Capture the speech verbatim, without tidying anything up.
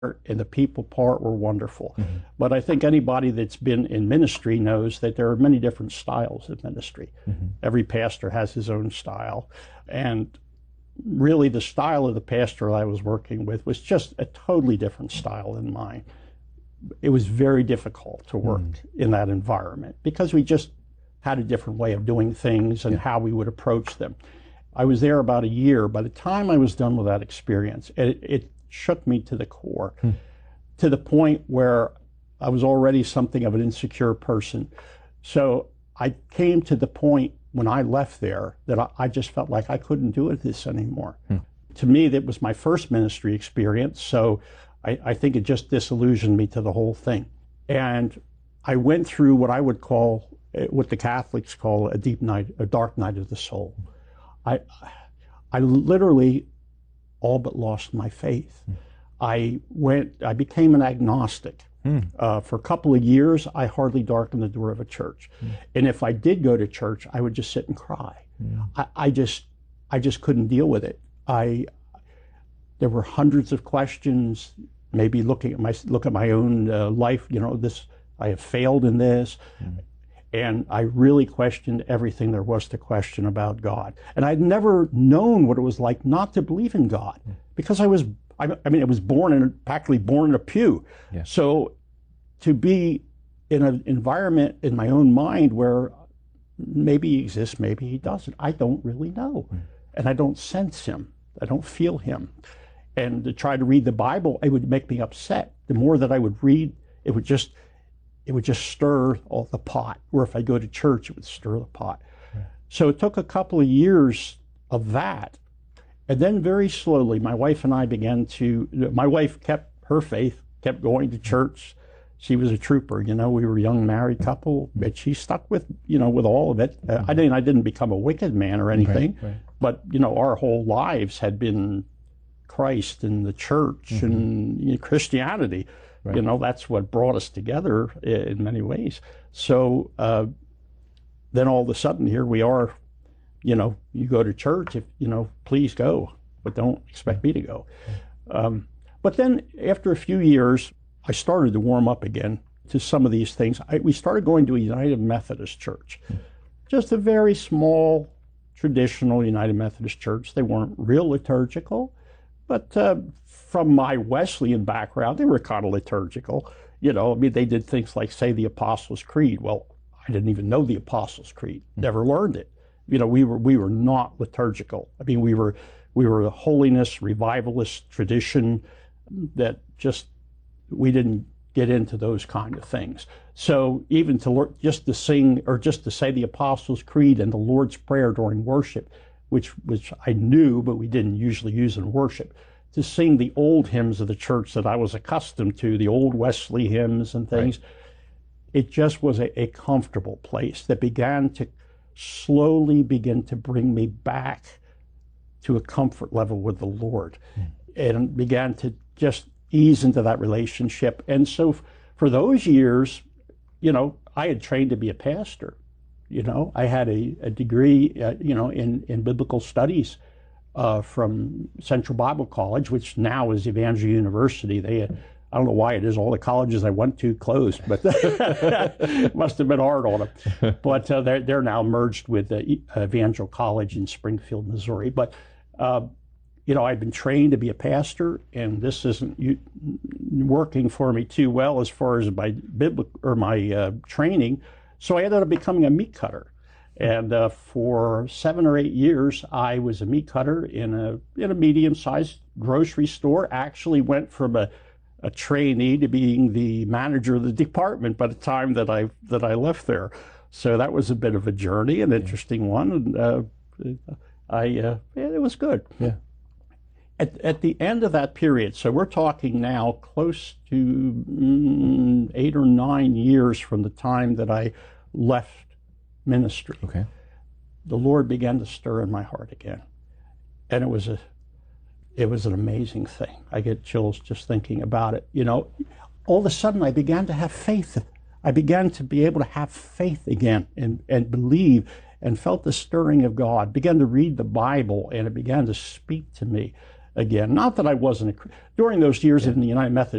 and the people part were wonderful. Mm-hmm. But I think anybody that's been in ministry knows that there are many different styles of ministry. Mm-hmm. Every pastor has his own style. And really the style of the pastor I was working with was just a totally different style than mine. It was very difficult to work mm. in that environment because we just had a different way of doing things and yeah. how we would approach them. I was there about a year. By the time I was done with that experience, it, it shook me to the core, hmm. to the point where I was already something of an insecure person. So I came to the point when I left there that I, I just felt like I couldn't do it this anymore. Hmm. To me, that was my first ministry experience, so I, I think it just disillusioned me to the whole thing. And I went through what I would call, what the Catholics call a deep night, a dark night of the soul. I, I literally all but lost my faith. Mm. I went, I became an agnostic. Mm. Uh, for a couple of years, I hardly darkened the door of a church. Mm. And if I did go to church, I would just sit and cry. Mm. I, I just, I just couldn't deal with it. I, there were hundreds of questions, maybe looking at my, look at my own uh, life, you know, this, I have failed in this. Mm. And I really questioned everything there was to question about God. And I'd never known what it was like not to believe in God, because I was, I, I mean, I was born in, practically born in a pew. Yeah. So to be in an environment in my own mind where maybe he exists, maybe he doesn't, I don't really know. Mm. And I don't sense him. I don't feel him. And to try to read the Bible, it would make me upset. The more that I would read, it would just, it would just stir all the pot. Or if I go to church, it would stir the pot. Right. So it took a couple of years of that. And then very slowly, my wife and I began to, my wife kept her faith, kept going to church. She was a trooper, you know, we were a young married couple, but she stuck with, you know, with all of it. Uh, I didn't, I didn't become a wicked man or anything, right, right. but, you know, our whole lives had been Christ and the church mm-hmm. and you know, Christianity. Right. You know, that's what brought us together in many ways. So uh, then all of a sudden, here we are, you know, you go to church, if, you know, please go, but don't expect me to go. Um, but then after a few years, I started to warm up again to some of these things. I, we started going to a United Methodist church, just a very small, traditional United Methodist church. They weren't real liturgical, but uh, from my Wesleyan background, they were kind of liturgical. You know, I mean, they did things like say the Apostles' Creed. Well, I didn't even know the Apostles' Creed, never learned it. You know, we were we were not liturgical. I mean, we were we were a holiness, revivalist tradition that just, we didn't get into those kind of things. So even to just to sing or just to say the Apostles' Creed and the Lord's Prayer during worship, which which I knew, but we didn't usually use in worship, to sing the old hymns of the church that I was accustomed to, the old Wesley hymns and things, right. It just was a, a comfortable place that began to slowly begin to bring me back to a comfort level with the Lord, mm. and began to just ease into that relationship. And so for those years, you know, I had trained to be a pastor. You know, I had a, a degree, uh, you know, in, in biblical studies uh, from Central Bible College, which now is Evangel University. They, uh, I don't know why it is, all the colleges I went to closed, but it must have been hard on them. But uh, they're, they're now merged with the Evangel College in Springfield, Missouri. But, uh, you know, I'd been trained to be a pastor, and this isn't you, working for me too well as far as my biblical or my uh, training. So I ended up becoming a meat cutter, and uh, for seven or eight years, I was a meat cutter in a in a medium-sized grocery store. Actually, went from a, a trainee to being the manager of the department by the time that I that I left there. So that was a bit of a journey, an interesting one, and uh, I uh, yeah, it was good. Yeah. At, at the end of that period, so we're talking now close to mm, eight or nine years from the time that I left ministry. Okay. The Lord began to stir in my heart again, and it was a, it was an amazing thing. I get chills just thinking about it. You know, all of a sudden I began to have faith. I began to be able to have faith again and and believe, and felt the stirring of God. Began to read the Bible, and it began to speak to me. again. Not that I wasn't, a, during those years in the United Methodist